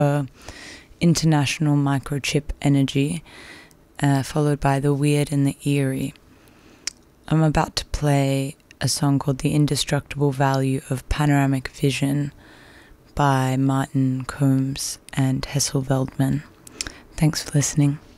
International Microchip Energy, followed by The Weird and the Eerie. I'm about to play a song called The Indestructible Value of Panoramic Vision by Martin Combs and Hessel Veldman. Thanks for listening.